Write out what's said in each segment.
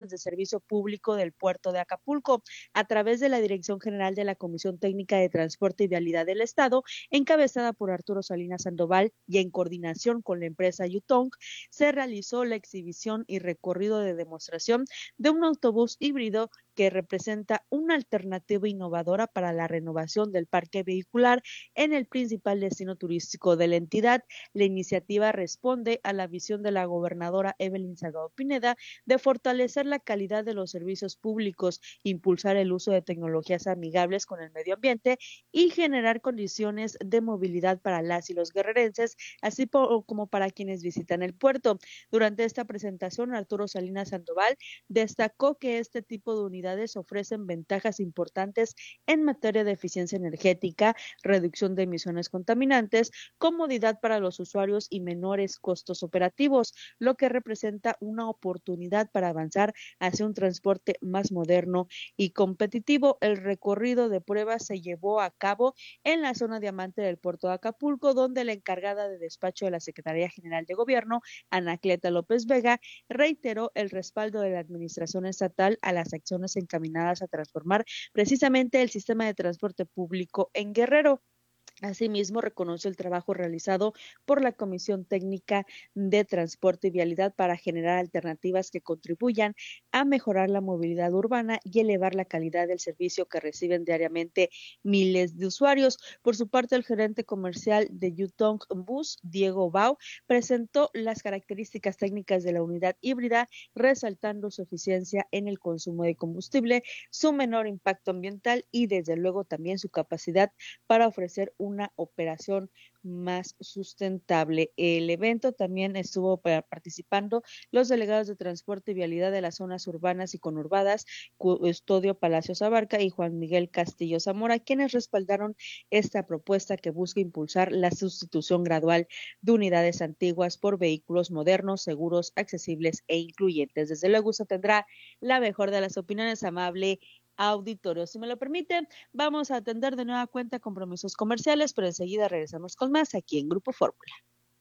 de servicio público del puerto de Acapulco, a través de la Dirección General de la Comisión Técnica de Transporte y Vialidad del Estado, encabezada por Arturo Salinas Sandoval y en coordinación con la empresa Yutong, se realizó la exhibición y recorrido de demostración de un autobús híbrido que representa una alternativa innovadora para la renovación del parque vehicular en el principal destino turístico de la entidad. La iniciativa responde a la visión de la gobernadora Evelyn Salgado Pineda de fortalecer la calidad de los servicios públicos, impulsar el uso de tecnologías amigables con el medio ambiente y generar condiciones de movilidad para las y los guerrerenses, así como para quienes visitan el puerto. Durante esta presentación, Arturo Salinas Sandoval destacó que este tipo de unidades ofrecen ventajas importantes en materia de eficiencia energética, reducción de emisiones contaminantes, comodidad para los usuarios y menores costos operativos, lo que representa una oportunidad para avanzar hacia un transporte más moderno y competitivo. El recorrido de pruebas se llevó a cabo en la zona diamante del puerto de Acapulco, donde la encargada de despacho de la Secretaría General de Gobierno, Anacleta López Vega, reiteró el respaldo de la administración estatal a las acciones encaminadas a transformar precisamente el sistema de transporte público en Guerrero. Asimismo, reconoció el trabajo realizado por la Comisión Técnica de Transporte y Vialidad para generar alternativas que contribuyan a mejorar la movilidad urbana y elevar la calidad del servicio que reciben diariamente miles de usuarios. Por su parte, el gerente comercial de Yutong Bus, Diego Bau, presentó las características técnicas de la unidad híbrida, resaltando su eficiencia en el consumo de combustible, su menor impacto ambiental y, desde luego, también su capacidad para ofrecer una operación más sustentable. El evento también estuvo participando los delegados de Transporte y Vialidad de las zonas urbanas y conurbadas, Custodio Palacios Abarca y Juan Miguel Castillo Zamora, quienes respaldaron esta propuesta que busca impulsar la sustitución gradual de unidades antiguas por vehículos modernos, seguros, accesibles e incluyentes. Desde luego, usted tendrá la mejor de las opiniones, amable auditorio. Si me lo permite, vamos a atender de nueva cuenta compromisos comerciales, pero enseguida regresamos con más aquí en Grupo Fórmula.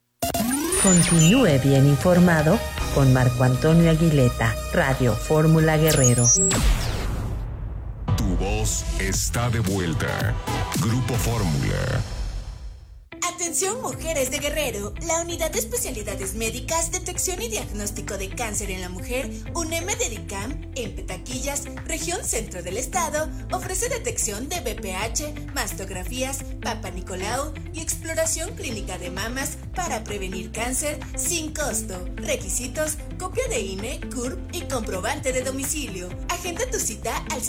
Continúe bien informado con Marco Antonio Aguileta, Radio Fórmula Guerrero. Tu voz está de vuelta. Grupo Fórmula. Atención mujeres de Guerrero, la Unidad de Especialidades Médicas, Detección y Diagnóstico de Cáncer en la Mujer, UNEM Dedicam, en Petaquillas, región centro del estado, ofrece detección de BPH, mastografías, Papa Nicolau y exploración clínica de mamas para prevenir cáncer sin costo. Requisitos: copia de INE, CURP y comprobante de domicilio. Agenda tu cita al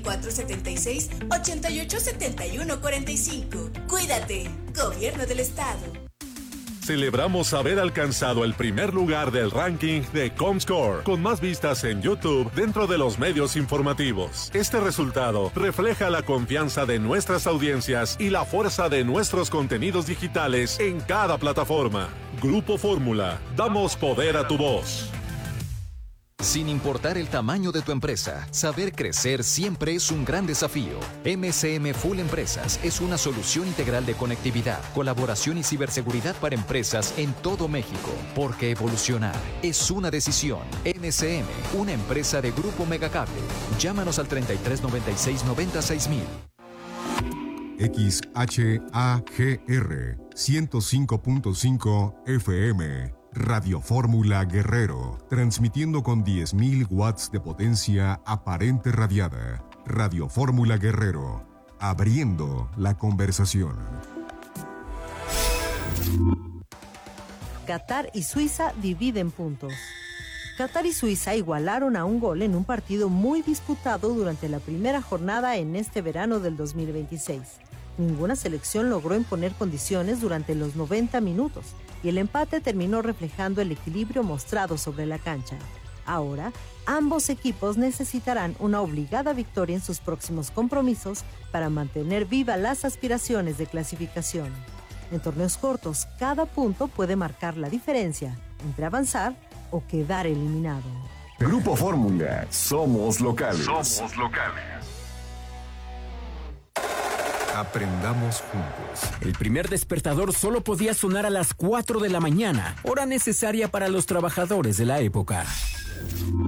7476-887145. Cuídate, Gobierno del Estado. Celebramos haber alcanzado el primer lugar del ranking de Comscore, con más vistas en YouTube dentro de los medios informativos. Este resultado refleja la confianza de nuestras audiencias y la fuerza de nuestros contenidos digitales en cada plataforma. Grupo Fórmula, damos poder a tu voz. Sin importar el tamaño de tu empresa, saber crecer siempre es un gran desafío. MCM Full Empresas es una solución integral de conectividad, colaboración y ciberseguridad para empresas en todo México. Porque evolucionar es una decisión. MCM, una empresa de Grupo Megacable. Llámanos al 3396-96000. XHAGR 105.5 FM. Radio Fórmula Guerrero, transmitiendo con 10.000 watts de potencia aparente radiada. Radio Fórmula Guerrero, abriendo la conversación. Qatar y Suiza dividen puntos. Qatar y Suiza igualaron a un gol en un partido muy disputado durante la primera jornada en este verano del 2026. Ninguna selección logró imponer condiciones durante los 90 minutos. Y el empate terminó reflejando el equilibrio mostrado sobre la cancha. Ahora, ambos equipos necesitarán una obligada victoria en sus próximos compromisos para mantener vivas las aspiraciones de clasificación. En torneos cortos, cada punto puede marcar la diferencia entre avanzar o quedar eliminado. Grupo Fórmula, somos locales. Somos locales. Aprendamos juntos. El primer despertador solo podía sonar a las 4 de la mañana, hora necesaria para los trabajadores de la época.